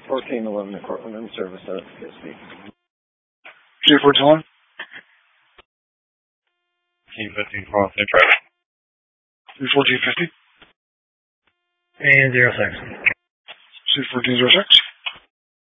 1411 in Cortland in service at PSP. G14. Team 15 from St. Travis. C1450. And 06. C1406.